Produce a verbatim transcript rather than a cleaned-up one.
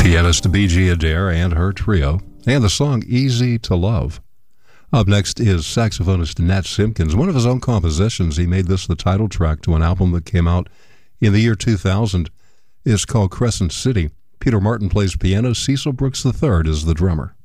Pianist B G Adair and her trio, and the song Easy to Love. Up next is saxophonist Nat Simpkins. One of his own compositions, he made this the title track to an album that came out in the year two thousand. It's called Crescent City. Peter Martin plays piano. Cecil Brooks the third is the drummer.